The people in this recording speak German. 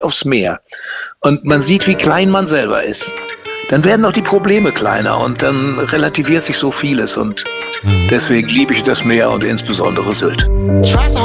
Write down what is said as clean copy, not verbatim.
aufs Meer und man sieht, wie klein man selber ist, dann werden auch die Probleme kleiner und dann relativiert sich so vieles und deswegen liebe ich das Meer und insbesondere Sylt.